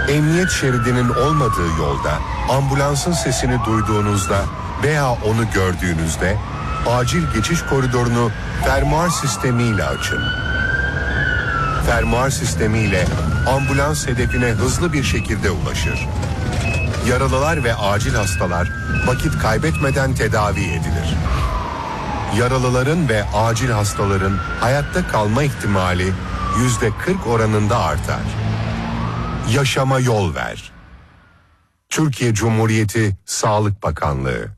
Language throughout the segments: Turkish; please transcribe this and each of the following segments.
Emniyet şeridinin olmadığı yolda ambulansın sesini duyduğunuzda veya onu gördüğünüzde acil geçiş koridorunu fermuar sistemiyle açın. Fermuar sistemiyle ambulans hedefine hızlı bir şekilde ulaşır. Yaralılar ve acil hastalar vakit kaybetmeden tedavi edilir. Yaralıların ve acil hastaların hayatta kalma ihtimali %40 oranında artar. Yaşama yol ver. Türkiye Cumhuriyeti Sağlık Bakanlığı.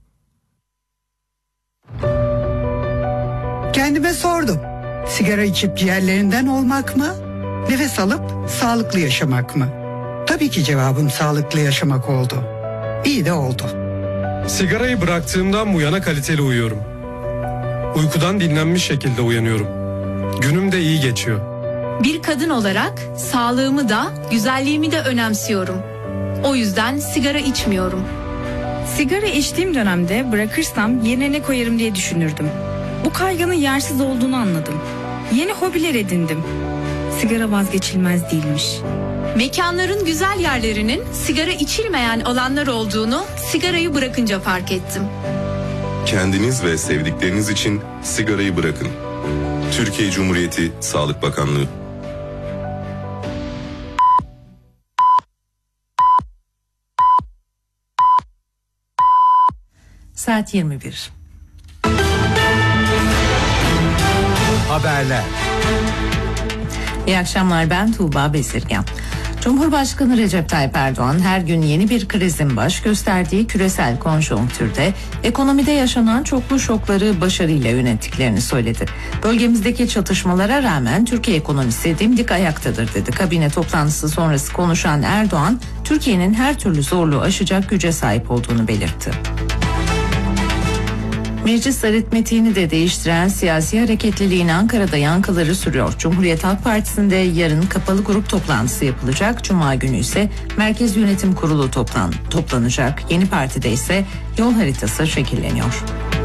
Kendime sordum. Sigara içip ciğerlerinden olmak mı? Nefes alıp sağlıklı yaşamak mı? Tabii ki cevabım sağlıklı yaşamak oldu. İyi de oldu. Sigarayı bıraktığımdan bu yana kaliteli uyuyorum. Uykudan dinlenmiş şekilde uyanıyorum. Günüm de iyi geçiyor. Bir kadın olarak sağlığımı da güzelliğimi de önemsiyorum. O yüzden sigara içmiyorum. Sigara içtiğim dönemde bırakırsam yerine ne koyarım diye düşünürdüm. Bu kaygının yersiz olduğunu anladım. Yeni hobiler edindim. Sigara vazgeçilmez değilmiş. Mekanların güzel yerlerinin sigara içilmeyen alanlar olduğunu sigarayı bırakınca fark ettim. Kendiniz ve sevdikleriniz için sigarayı bırakın. Türkiye Cumhuriyeti Sağlık Bakanlığı. Saat 21. Haberler. İyi akşamlar, ben Tuğba Bezirgan. Cumhurbaşkanı Recep Tayyip Erdoğan her gün yeni bir krizin baş gösterdiği küresel konjonktürde ekonomide yaşanan çoklu şokları başarıyla yönettiklerini söyledi. Bölgemizdeki çatışmalara rağmen Türkiye ekonomisi dimdik ayaktadır dedi. Kabine toplantısı sonrası konuşan Erdoğan, Türkiye'nin her türlü zorluğu aşacak güce sahip olduğunu belirtti. Meclis aritmetiğini de değiştiren siyasi hareketliliğin Ankara'da yankıları sürüyor. Cumhuriyet Halk Partisi'nde yarın kapalı grup toplantısı yapılacak. Cuma günü ise Merkez Yönetim Kurulu toplanacak. Yeni partide ise yol haritası şekilleniyor.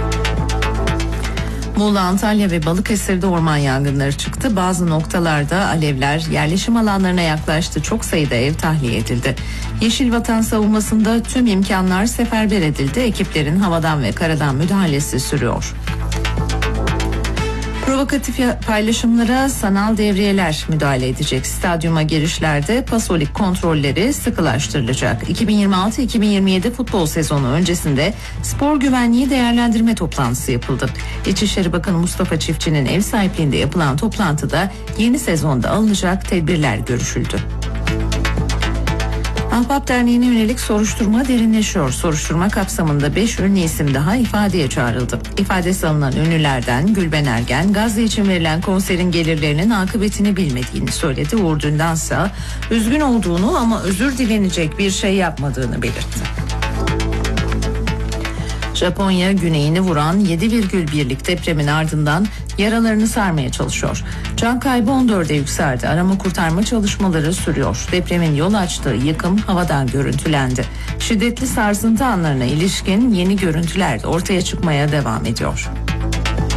Muğla, Antalya ve Balıkesir'de orman yangınları çıktı. Bazı noktalarda alevler yerleşim alanlarına yaklaştı. Çok sayıda ev tahliye edildi. Yeşil Vatan savunmasında tüm imkanlar seferber edildi. Ekiplerin havadan ve karadan müdahalesi sürüyor. Provokatif paylaşımlara sanal devriyeler müdahale edecek. Stadyuma girişlerde pasolik kontrolleri sıkılaştırılacak. 2026-2027 futbol sezonu öncesinde spor güvenliği değerlendirme toplantısı yapıldı. İçişleri Bakanı Mustafa Çiftçi'nin ev sahipliğinde yapılan toplantıda yeni sezonda alınacak tedbirler görüşüldü. Ahbap Derneği'ne yönelik soruşturma derinleşiyor. Soruşturma kapsamında 5 ünlü isim daha ifadeye çağrıldı. İfadesi alınan ünlülerden Gülben Ergen, Gazze için verilen konserin gelirlerinin akıbetini bilmediğini söyledi. Uğur Dündansa üzgün olduğunu ama özür dilenecek bir şey yapmadığını belirtti. Japonya güneyini vuran 7,1'lik depremin ardından yaralarını sarmaya çalışıyor. Can kaybı 14'e yükseldi. Arama kurtarma çalışmaları sürüyor. Depremin yol açtığı yıkım havadan görüntülendi. Şiddetli sarsıntı anlarına ilişkin yeni görüntüler de ortaya çıkmaya devam ediyor.